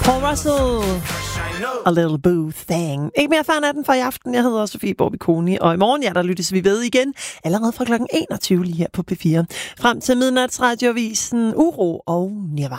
Paul Russell. A little boo thing. Ikke mere fan af den for i aften. Jeg hedder Sofie Borbiconi, og i morgen, der lyttes vi ved igen. Allerede fra kl. 21 lige her på P4. Frem til midnatsradiovisen Uro og Nirvana.